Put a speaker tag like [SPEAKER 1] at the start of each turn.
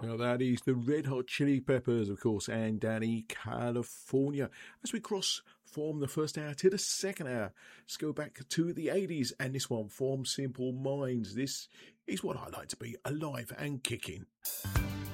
[SPEAKER 1] Now that is the Red Hot Chili Peppers, of course, and Danny California. As we cross from the first hour to the second hour, let's go back to the 80s, and this one from Simple Minds. This is what I like to be, alive and kicking.